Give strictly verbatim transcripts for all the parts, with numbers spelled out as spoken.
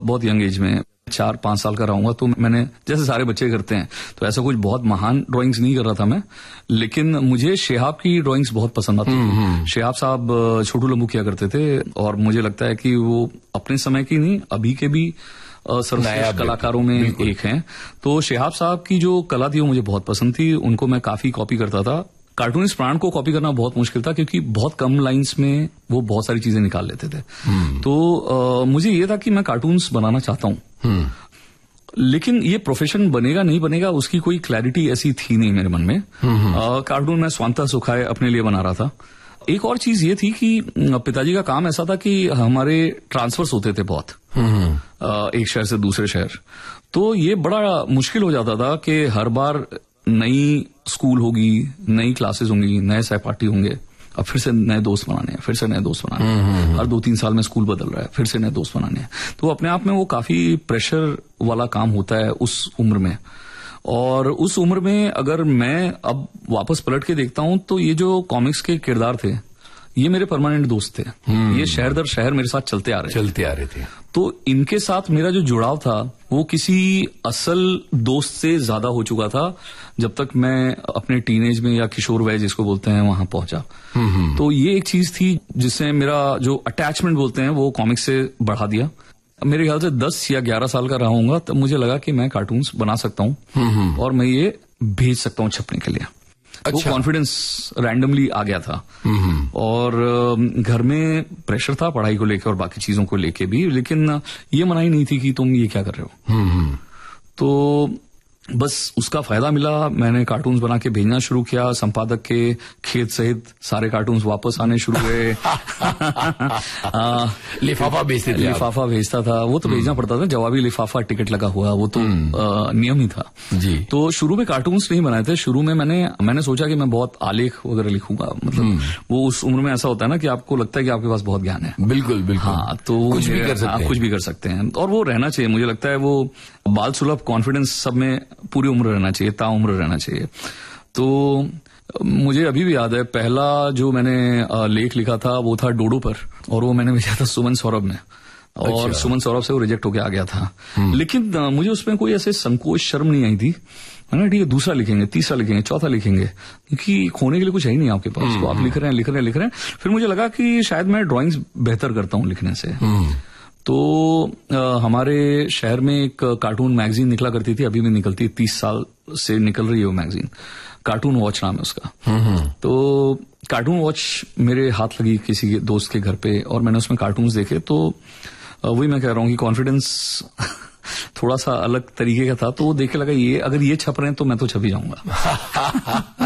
बहुत young age में, चार पांच साल का रहूंगा, तो मैंने जैसे सारे बच्चे करते हैं, तो ऐसा कुछ बहुत महान ड्राइंग्स नहीं कर रहा था मैं, लेकिन मुझे शेहाब की ड्राइंग्स बहुत पसंद आती थी। शेहाब साहब छोटू लंबू किया करते थे, और मुझे लगता है कि वो अपने समय की नहीं, अभी के भी सर्वश्रेष्ठ कलाकारों में एक हैं। तो शेहाब साहब की जो कला थी वो मुझे बहुत पसंद थी, उनको मैं काफी कॉपी करता था। कार्टूनिस्ट प्राण को कॉपी करना बहुत मुश्किल था, क्योंकि बहुत कम लाइंस में वो बहुत सारी चीजें निकाल लेते थे। तो आ, मुझे ये था कि मैं कार्टून्स बनाना चाहता हूं, लेकिन ये प्रोफेशन बनेगा नहीं बनेगा उसकी कोई क्लैरिटी ऐसी थी नहीं मेरे मन में। आ, कार्टून मैं स्वांतः सुखाए अपने लिए बना रहा था। एक और चीज ये थी कि पिताजी का काम ऐसा था कि हमारे ट्रांसफर्स होते थे बहुत, आ, एक शहर से दूसरे शहर, तो ये बड़ा मुश्किल हो जाता था कि हर बार नई स्कूल होगी, नई क्लासेस होंगी, नए सहपाठी होंगे, अब फिर से नए दोस्त बनाने हैं, फिर से नए दोस्त बनाने हैं, हर दो तीन साल में स्कूल बदल रहा है, फिर से नए दोस्त बनाने हैं। तो अपने आप में वो काफी प्रेशर वाला काम होता है उस उम्र में। और उस उम्र में अगर मैं अब वापस पलट के देखता हूं तो ये जो कॉमिक्स के किरदार थे ये मेरे परमानेंट दोस्त थे, ये शहर दर शहर मेरे साथ चलते आ रहे चलते आ रहे थे। तो इनके साथ मेरा जो जुड़ाव था वो किसी असल दोस्त से ज्यादा हो चुका था जब तक मैं अपने टीनेज में या किशोर वय जिसको बोलते हैं वहां पहुंचा। तो ये एक चीज थी जिससे मेरा जो अटैचमेंट बोलते हैं वो कॉमिक्स से बढ़ा दिया। मेरे ख्याल से दस या ग्यारह साल का रहूंगा तब मुझे लगा कि मैं कार्टून्स बना सकता हूं और मैं ये भेज सकता हूं छपने के लिए। अच्छा। वो कॉन्फिडेंस रैंडमली आ गया था। और घर में प्रेशर था पढ़ाई को लेकर और बाकी चीजों को लेकर भी, लेकिन ये मनाही नहीं थी कि तुम ये क्या कर रहे हो। तो बस उसका फायदा मिला, मैंने कार्टून्स बना के भेजना शुरू किया, संपादक के खेत सहित सारे कार्टून्स वापस आने शुरू हुए। लिफाफा भेजते थे? लिफाफा भेजता था, वो तो भेजना पड़ता था, जवाबी लिफाफा टिकट लगा हुआ, वो तो आ, नियम ही था जी। तो शुरू में कार्टून्स नहीं बनाए थे, शुरू में मैंने मैंने सोचा कि मैं बहुत आलेख वगैरह लिखूंगा, मतलब वो उस उम्र में ऐसा होता है ना कि आपको लगता है कि आपके पास बहुत ज्ञान है। बिल्कुल बिल्कुल। हाँ, तो कुछ भी कर सकते हैं, कुछ भी कर सकते हैं, और वो रहना चाहिए। मुझे लगता है वो बाल सुलभ कॉन्फिडेंस सब में पूरी उम्र रहना चाहिए, ताउम्र रहना चाहिए। तो मुझे अभी भी याद है पहला जो मैंने लेख लिखा था वो था डोडो पर, और वो मैंने भेजा था सुमन सौरभ ने, और अच्छा। सुमन सौरभ से वो रिजेक्ट होके आ गया था। लेकिन मुझे उसमें कोई ऐसे संकोच शर्म नहीं आई थी, है ना, ठीक है दूसरा लिखेंगे, तीसरा लिखेंगे, चौथा लिखेंगे, क्योंकि खोने के लिए कुछ है ही नहीं आपके पास, तो आप लिख रहे हैं लिख रहे हैं लिख रहे हैं। फिर मुझे लगा कि शायद मैं ड्राइंग्स बेहतर करता हूँ लिखने से। तो आ, हमारे शहर में एक कार्टून मैगजीन निकला करती थी, अभी भी निकलती है, तीस साल से निकल रही है वो मैगजीन, कार्टून वॉच नाम है उसका। तो कार्टून वॉच मेरे हाथ लगी किसी के दोस्त के घर पे, और मैंने उसमें कार्टून्स देखे, तो वही मैं कह रहा हूँ कि कॉन्फिडेंस थोड़ा सा अलग तरीके का था। तो वो देखे लगा ये अगर ये छप रहे हैं तो मैं तो छप ही जाऊंगा।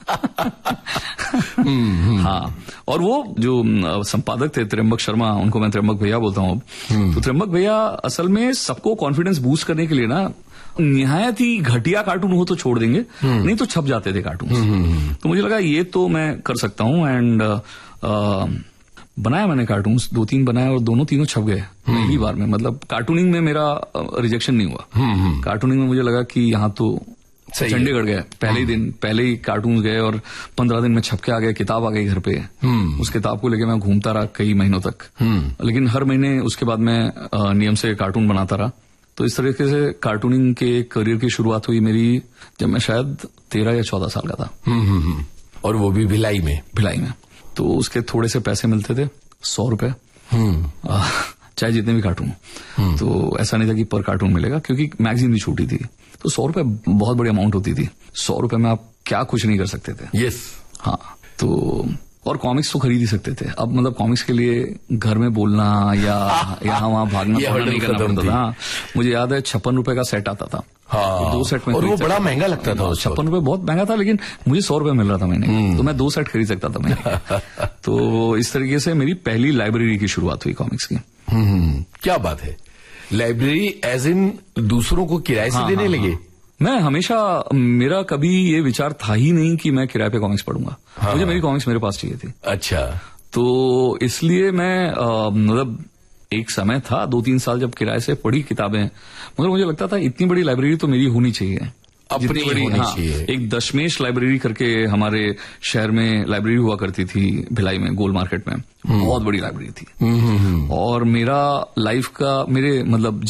हाँ, और वो जो संपादक थे त्र्यंबक शर्मा, उनको मैं त्र्यंबक भैया बोलता हूँ। तो त्र्यंबक भैया असल में सबको कॉन्फिडेंस बूस्ट करने के लिए ना निहायत ही घटिया कार्टून हो तो छोड़ देंगे, नहीं तो छप जाते थे कार्टून। तो मुझे लगा ये तो मैं कर सकता हूँ, एंड बनाया मैंने कार्टून्स, दो तीन बनाए और दोनों तीनों छप गए पहली बार में। मतलब कार्टूनिंग में मेरा रिजेक्शन नहीं हुआ, कार्टूनिंग में मुझे लगा कि यहाँ तो चंडीगढ़ गए, पहले ही दिन पहले ही कार्टून गए और पंद्रह दिन में छप के आ गए, किताब आ गई घर पे। उस किताब को लेके मैं घूमता रहा कई महीनों तक, लेकिन हर महीने उसके बाद मैं नियम से कार्टून बनाता रहा। तो इस तरीके से कार्टूनिंग के करियर की शुरुआत हुई मेरी जब मैं शायद तेरह या चौदह साल का था, और वो भी भिलाई में। भिलाई में तो उसके थोड़े से पैसे मिलते थे, सौ रुपए चाहे जितने भी कार्टून। तो ऐसा नहीं था कि पर कार्टून मिलेगा, क्योंकि मैगजीन भी छोटी थी, तो सौ रुपए बहुत बड़ी अमाउंट होती थी। सौ रुपए में आप क्या कुछ नहीं कर सकते थे। यस। हाँ, तो और कॉमिक्स तो खरीद ही सकते थे। अब मतलब कॉमिक्स के लिए घर में बोलना या यहाँ वहां भागना नहीं करना पड़ता था। मुझे याद है छप्पन रुपए का सेट आता था। हाँ, दो सेट में, और वो बड़ा महंगा लगता था। छप्पन रुपए बहुत महंगा था, लेकिन मुझे सौ रुपए मिल रहा था महीने, तो मैं दो सेट खरीद सकता था मैं। तो इस तरीके से मेरी पहली लाइब्रेरी की शुरुआत हुई कॉमिक्स की। क्या बात है, लाइब्रेरी एज इन दूसरों को किराए से देने लगे? मैं हमेशा, मेरा कभी ये विचार था ही नहीं कि मैं किराए पे कॉमिक्स पढ़ूंगा। हाँ, मुझे मेरी कॉमिक्स मेरे पास चाहिए थी। अच्छा। तो इसलिए मैं मतलब एक समय था दो तीन साल जब किराए से पढ़ी किताबें, मगर मुझे लगता था इतनी बड़ी लाइब्रेरी तो मेरी होनी चाहिए। अपनी बड़ी, होनी हाँ, चाहिए। एक दशमेश लाइब्रेरी करके हमारे शहर में लाइब्रेरी हुआ करती थी भिलाई में, गोल मार्केट में, बहुत बड़ी लाइब्रेरी थी। और मेरा लाइफ का, मेरे मतलब